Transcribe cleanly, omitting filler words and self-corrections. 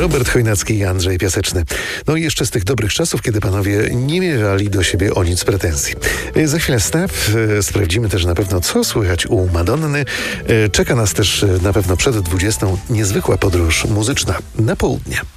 Robert Chojnacki i Andrzej Piaseczny. No i jeszcze z tych dobrych czasów, kiedy panowie nie miewali do siebie o nic pretensji. Za chwilę snap. Sprawdzimy też na pewno, co słychać u Madonny. Czeka nas też na pewno przed 20 niezwykła podróż muzyczna na południe.